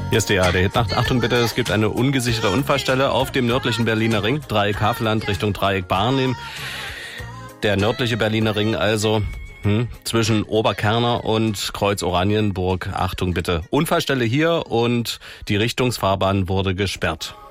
Hier ist die ARD-Hitnacht. Achtung bitte, es gibt eine ungesicherte Unfallstelle auf dem nördlichen Berliner Ring, Dreieck Havelland Richtung Dreieck Barnim. Der nördliche Berliner Ring also zwischen Oberkerner und Kreuz Oranienburg. Achtung bitte, Unfallstelle hier und die Richtungsfahrbahn wurde gesperrt.